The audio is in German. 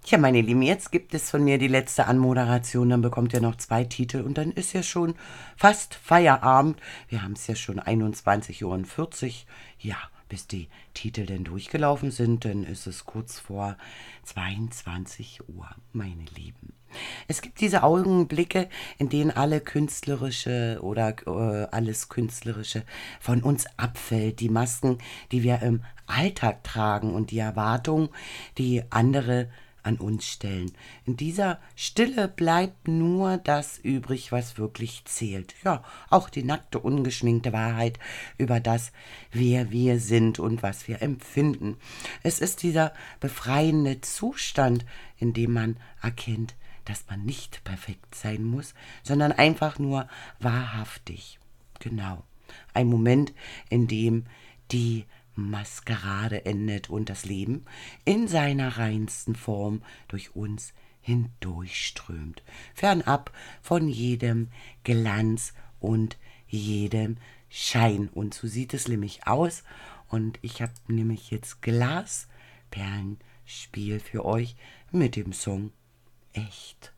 Tja, meine Lieben, jetzt gibt es von mir die letzte Anmoderation, dann bekommt ihr noch 2 Titel und dann ist ja schon fast Feierabend. Wir haben es ja schon 21:40 Uhr. Ja, bis die Titel denn durchgelaufen sind, dann ist es kurz vor 22 Uhr, meine Lieben. Es gibt diese Augenblicke, in denen alles Künstlerische von uns abfällt. Die Masken, die wir im Alltag tragen und die Erwartungen, die andere an uns stellen. In dieser Stille bleibt nur das übrig, was wirklich zählt. Ja, auch die nackte, ungeschminkte Wahrheit über das, wer wir sind und was wir empfinden. Es ist dieser befreiende Zustand, in dem man erkennt, dass man nicht perfekt sein muss, sondern einfach nur wahrhaftig. Genau. Ein Moment, in dem die Maskerade endet und das Leben in seiner reinsten Form durch uns hindurchströmt, fernab von jedem Glanz und jedem Schein. Und so sieht es nämlich aus. Und ich habe nämlich jetzt Glasperlenspiel für euch mit dem Song Echt.